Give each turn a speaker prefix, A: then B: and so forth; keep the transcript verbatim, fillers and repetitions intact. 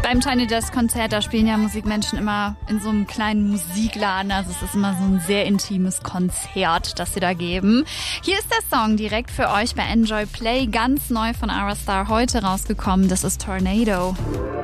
A: Beim Tiny Desk Konzert, da spielen ja Musikmenschen immer in so einem kleinen Musikladen. Also es ist immer so ein sehr intimes Konzert, das sie da geben. Hier ist der Song direkt für euch bei Enjoy Play, ganz neu von Ara Star heute rausgekommen. Das ist Tornado.